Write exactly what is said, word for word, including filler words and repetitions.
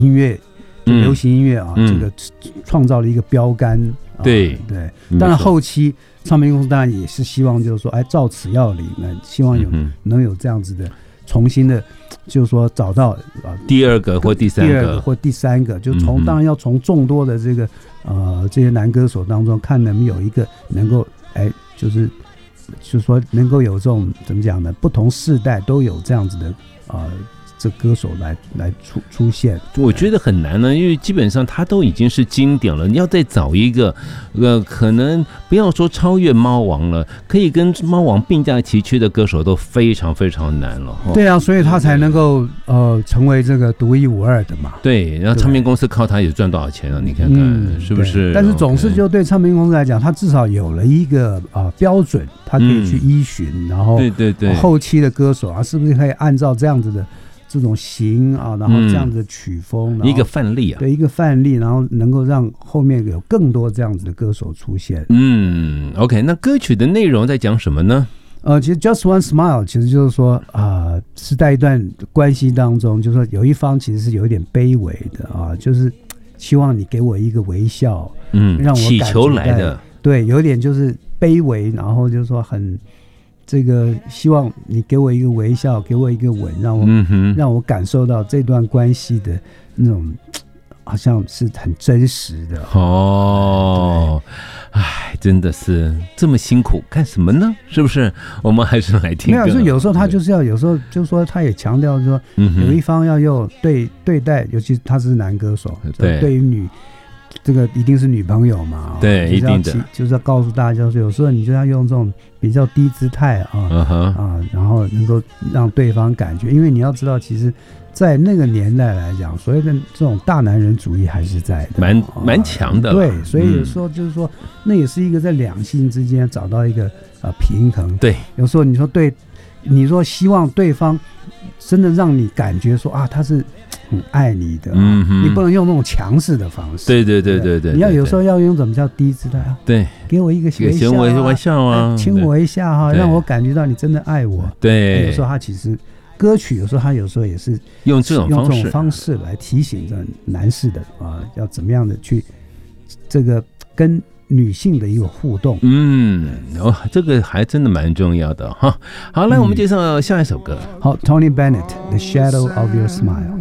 音乐。流行音乐啊， 嗯、 这个创造了一个标杆。啊、 对对，当然后期唱片公司当然也是希望，就是说，哎，照此要领，那希望有、嗯、能有这样子的重新的，就是说找到啊第二个或第三个， 第二个或第三个，就从、嗯、当然要从众多的这个呃这些男歌手当中看能不能有一个能够哎，就是就是说能够有这种怎么讲呢？不同世代都有这样子的啊。呃这歌手来来出出现， 我觉得很难呢，因为基本上他都已经是经典了，你要再找一个，呃，可能不要说超越猫王了，可以跟猫王并驾齐驱的歌手都非常非常难了。哦、 对啊，所以他才能够呃成为这个独一无二的嘛。 对，然后唱片公司靠他也赚多少钱啊？你看看、嗯、是不是？ 但是总是就对唱片公司来讲，他至少有了一个啊、呃、标准，他可以去依循，嗯、然后对对对， 后期的歌手啊，是不是可以按照这样子的？这种型啊，然后这样子的曲风， 嗯、一个范例啊， 对，一个范例，然后能够让后面有更多这样子的歌手出现。 嗯 ，OK， 那歌曲的内容在讲什么呢？ 呃，其实 Just One Smile 其实就是说啊、呃，是在一段关系当中，就是说有一方其实是有一点卑微的啊，就是希望你给我一个微笑， 嗯， 让我祈求来的， 对，有点就是卑微，然后就是说很。这个希望你给我一个微笑，给我一个吻，让我、嗯、让我感受到这段关系的那种，好像是很真实的哦。哎，真的是这么辛苦干什么呢？是不是？我们还是来听。 没有，就有时候他就是要，有时候就是说他也强调说，嗯、有一方要用对对待，尤其他是男歌手， 对， 对于女。这个一定是女朋友嘛？ 对，一定的， 就是要告诉大家，有时候你就要用这种比较低姿态啊、uh-huh. 啊，然后能够让对方感觉，因为你要知道，其实，在那个年代来讲，所谓的这种大男人主义还是在的， 蛮蛮强的、 啊。对，所以有时候就是说，嗯、那也是一个在两性之间找到一个呃平衡。 对， 有时候你说对，你说希望对方真的让你感觉说啊，他是。很爱你的、啊嗯，你不能用那种强势的方式。 对对对对 对, 对, 对, 对， 你要有时候要用怎么叫低姿态啊？ 对， 给我一个微笑、啊， 微笑啊， 亲我一下哈、啊，让我感觉到你真的爱我。 对， 有时候他其实歌曲，有时候他有时候也是用这种方式用这种方式来提醒着男士的啊，要怎么样的去这个跟女性的一个互动。 嗯，哦，这个还真的蛮重要的哈。好，来、嗯、我们介绍下一首歌。 好 ，Tony Bennett，《The Shadow of Your Smile》。